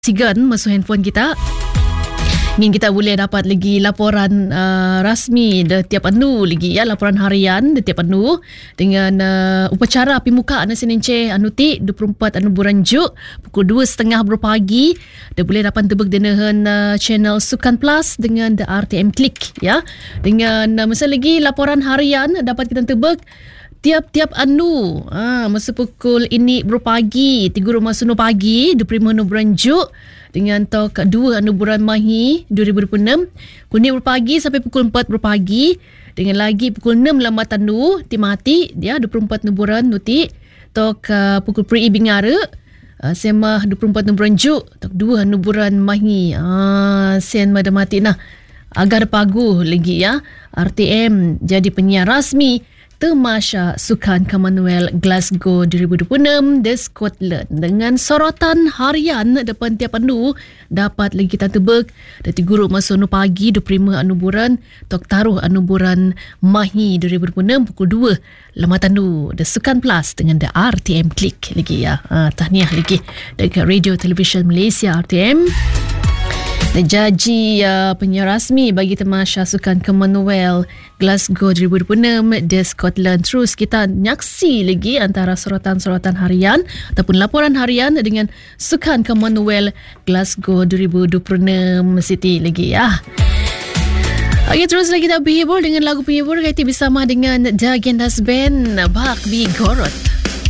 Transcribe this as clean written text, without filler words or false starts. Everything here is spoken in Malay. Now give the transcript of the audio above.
Sigan masuk handphone kita. Ingin kita boleh dapat lagi laporan rasmi de tiap anu lagi ya, laporan harian de tiap anu dengan upacara pimuka anu Seninche anu ti 24 anu bulan Juk pukul 2.30 pagi. Dia boleh dapat tebak dengan channel Sukan Plus dengan the RTM Click ya. Dengan masa lagi laporan harian dapat kita tebak tiap-tiap anu masa pukul ini berpagi 3 masa pagi 25 bulan Juk dengan tok 2 bulan Mahi 2026 kuning berpagi sampai pukul 4 berpagi dengan lagi pukul 6 lambat anu timati dia 24 bulan nuti tok pukul pri bingara sema 24 bulan Juk tok 2 bulan Mahi sen madamati nah agar pagu lagi ya RTM jadi penyiar rasmi Tamasha Sukan Commonwealth Glasgow 2026 di Scotland dengan sorotan harian depan tiap anu dapat lagi kita tebak dari guru masa anu pagi 25 anu bulan tok taruh anu bulan Mahi 2026 pukul 2 lambat anu di Sukan Plus dengan the RTM Click lagi ya. Tahniah lagi dekat Radio Television Malaysia RTM. Jaji penyiar rasmi bagi Tamasha Sukan Commonwealth Glasgow 2026 di Scotland. Terus kita nyaksi lagi antara sorotan-sorotan harian ataupun laporan harian dengan Sukan Commonwealth Glasgow 2026 Siti lagi ya. Okey, terus lagi kita berhibur dengan lagu penghibur kaitan bersama dengan The Gendas Band Bak Bi Gorot.